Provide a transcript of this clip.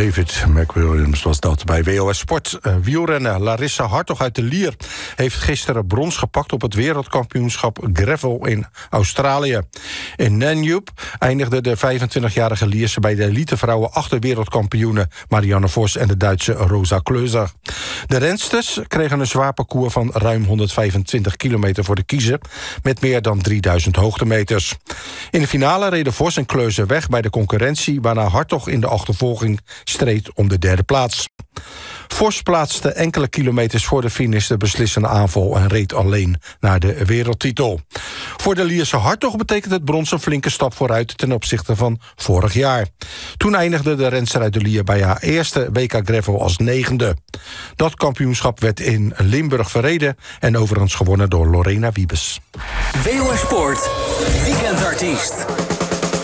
David McWilliams was dat bij WOS Sport. Wielrenner Larissa Hartog uit de Lier heeft gisteren brons gepakt op het wereldkampioenschap gravel in Australië. In Nanjube eindigde de 25-jarige Lierse bij de elitevrouwen achter wereldkampioene Marianne Vos en de Duitse Rosa Kleuser. De rensters kregen een zwaar parcours van ruim 125 kilometer voor de kiezen met meer dan 3000 hoogtemeters. In de finale reden Vos en Kleuser weg bij de concurrentie, waarna Hartog in de achtervolging streed om de derde plaats. Vos plaatste enkele kilometers voor de finish de beslissende aanval en reed alleen naar de wereldtitel. Voor de Lierse Hartog betekent het brons een flinke stap vooruit ten opzichte van vorig jaar. Toen eindigde de renster uit de Lier bij haar eerste WK Gravel als 9e. Dat kampioenschap werd in Limburg verreden en overigens gewonnen door Lorena Wiebes. WOS Sport, weekendartiest.